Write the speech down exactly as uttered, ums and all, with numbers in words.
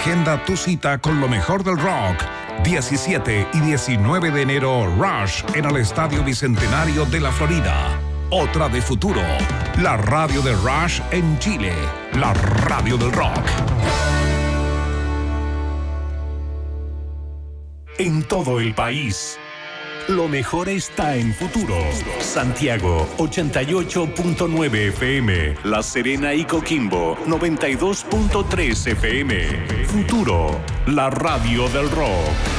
Agenda tu cita con lo mejor del rock. diecisiete y diecinueve de enero, Rush en el Estadio Bicentenario de la Florida. Otra de futuro. La radio de Rush en Chile. La radio del rock. En todo el país, lo mejor está en Futuro. Santiago, ochenta y ocho punto nueve F M. La Serena y Coquimbo, noventa y dos punto tres F M. Futuro, la radio del rock.